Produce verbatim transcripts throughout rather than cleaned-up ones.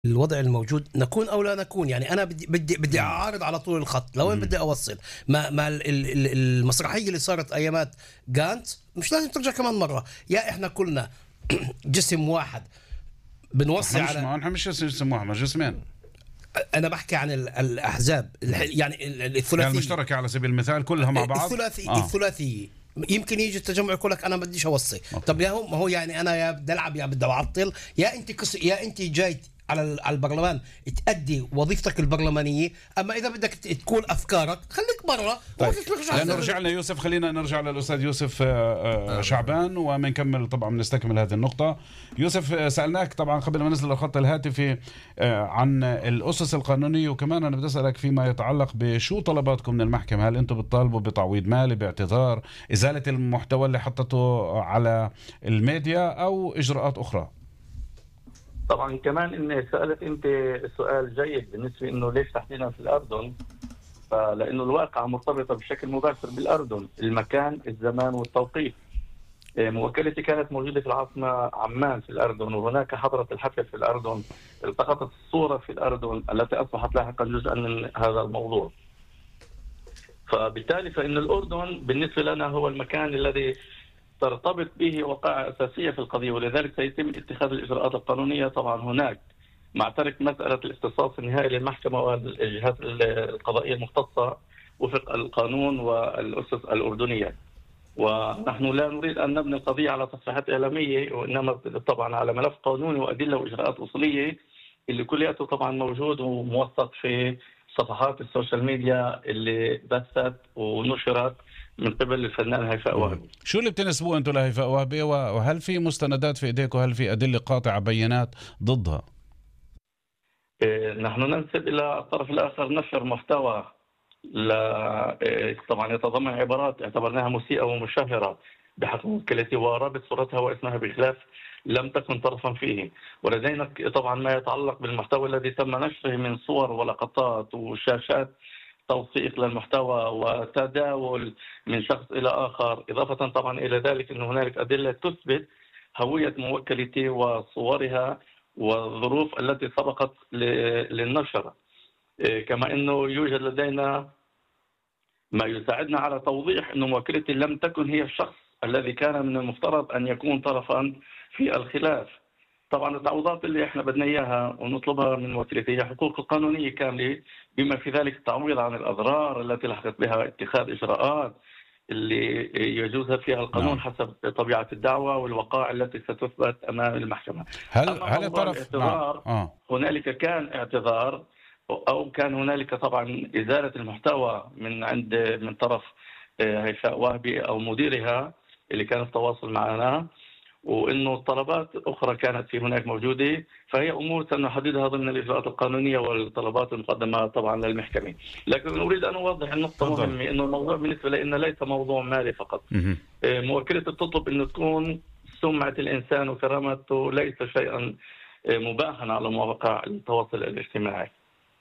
الوضع الموجود نكون او لا نكون. يعني انا بدي بدي بدي اعارض على طول الخط لوين بدي اوصل. ما ما ال- ال- المسرحيه اللي صارت ايامات جانت مش لازم ترجع كمان مره. يا احنا كلنا جسم واحد بنوصي احنا مش على. ما احنا مش جسم واحد، جسمين. انا بحكي عن ال- الاحزاب الح- يعني ال- ال- يعني الثلاثيه المشتركه على سبيل المثال كلها مع بعض. الثلاثي اه الثلاثيه يمكن يجي التجمع يقول لك انا ما بديش اوصي. أوكي. طب يا هو ما هو يعني انا يا بدي العب يا بدي اعطل. يا انت كس... يا انت جاي على ال- على البرلمان تأدي وظيفتك البرلمانيه. اما اذا بدك ت- تقول افكارك خليك برا. طيب لانه رجعنا يوسف، خلينا نرجع للاستاذ يوسف آه، آه، شعبان ومنكمل طبعا بنستكمل هذه النقطه. يوسف، آه، سالناك طبعا قبل ما ننزل الخط الهاتفي آه، عن الاسس القانونيه، وكمان انا بدي اسالك فيما يتعلق بشو طلباتكم من المحكمه. هل انتم بتطالبوا بتعويض مالي، باعتذار، ازاله المحتوى اللي حطته على الميديا، او اجراءات اخرى؟ طبعا كمان ان سالت انت سؤال جيد بالنسبه انه ليش تحديدا في الاردن. فلانه الواقعه مرتبطه بشكل مباشر بالاردن، المكان، الزمان والتوقيت. إيه، موكلتي كانت موجوده في العاصمه عمان في الاردن، وهناك حضرت الحفل في الاردن، التقطت الصوره في الاردن التي اصبحت لاحقا جزءا من هذا الموضوع. فبالتالي فان الاردن بالنسبه لنا هو المكان الذي ترتبط به وقائع أساسية في القضية، ولذلك سيتم اتخاذ الإجراءات القانونية طبعا هناك، مع ترك مسألة الاختصاص النهائي للمحكمة والجهات القضائية المختصة وفق القانون والأسس الأردنية. ونحن لا نريد أن نبني القضية على تصريحات إعلامية، وإنما طبعا على ملف قانوني وأدلة وإجراءات أصولية اللي كلياته طبعا موجود وموثق في صفحات السوشيال ميديا اللي بثت ونشرت من قبل الفنان هيفاء وهبي. شو اللي بتنسبوه انتم لهيفاء وهبي، وهل في مستندات في ايديكم، هل في ادله قاطعه بينات ضدها؟ إيه، نحن ننسب الى الطرف الاخر نشر محتوى لا إيه، طبعا يتضمن عبارات اعتبرناها مسيئه ومشهره بحق موكلتي ورابط صورتها واسمها بخلاف لم تكن طرفا فيه. ولدينا طبعا ما يتعلق بالمحتوى الذي تم نشره من صور ولقطات وشاشات توثيق للمحتوى وتداول من شخص إلى آخر. إضافة طبعا إلى ذلك أن هنالك أدلة تثبت هوية موكلتي وصورها والظروف التي سبقت للنشر. كما أنه يوجد لدينا ما يساعدنا على توضيح أن موكلتي لم تكن هي الشخص الذي كان من المفترض أن يكون طرفا في الخلاف. طبعا التعويضات اللي احنا بدنا اياها ونطلبها من موكلتي هي حقوق قانونيه كامله، بما في ذلك التعويض عن الاضرار التي لحقت بها اتخاذ اجراءات اللي يجوزها فيها القانون. نعم. حسب طبيعه الدعوه والوقائع التي ستثبت امام المحكمه. هل أما هل الطرف نعم. آه. هنالك كان اعتذار او كان هنالك طبعا ازاله المحتوى من عند من طرف هيفاء وهبي او مديرها اللي كان في تواصل معنا، وانه طلبات اخرى كانت في هناك موجوده، فهي امور سنحددها ضمن الاجراءات القانونيه والطلبات المقدمه طبعا للمحكمه. لكن اريد ان اوضح النقطه مهمه، انه الموضوع بالنسبه لنا ليس موضوع مالي فقط. موكلتي تطلب انه تكون سمعه الانسان وكرامته ليس شيئا مباحا على مواقع التواصل الاجتماعي.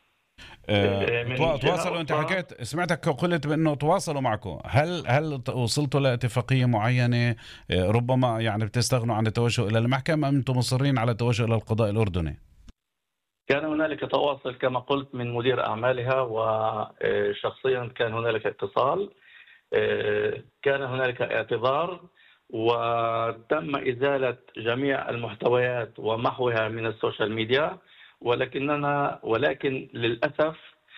أه تواصلوا، انت حكيت سمعتك قلت بانه تواصلوا معكم، هل هل وصلتوا لاتفاقيه معينه ربما يعني بتستغنوا عن التوجه الى المحكمه، ام انتم مصرين على التوجه الى القضاء الاردني؟ كان هنالك تواصل كما قلت من مدير اعمالها، وشخصيا كان هنالك اتصال، كان هنالك اعتذار، وتم ازاله جميع المحتويات ومحوها من السوشيال ميديا. ولكننا ولكن للأسف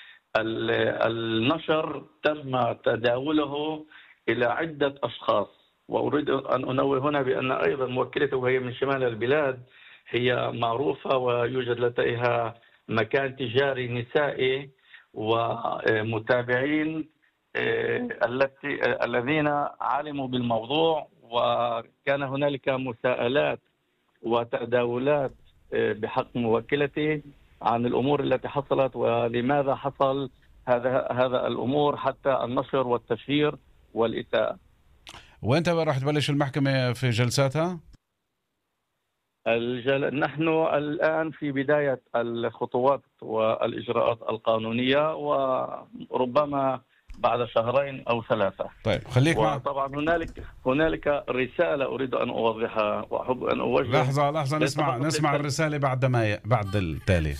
النشر تم تداوله إلى عدة أشخاص. وأريد أن أنوه هنا بأن أيضا موكلته وهي من شمال البلاد هي معروفة ويوجد لديها مكان تجاري نسائي ومتابعين التي الذين علموا بالموضوع، وكان هنالك مساءلات وتداولات بحق موكلتي عن الامور التي حصلت ولماذا حصل هذا هذا الامور حتى النشر والتشهير والاساءه. وانت راح تبلش المحكمه في جلساتها؟ الجل... نحن الان في بدايه الخطوات والاجراءات القانونيه، وربما بعد شهرين أو ثلاثة. طيب خليك مع وطبعا هنالك هنالك رسالة أريد أن أوضحها وأحب أن أوجه. لحظة لحظة نسمع نسمع الرسالة بعد ما ي... بعد التالي.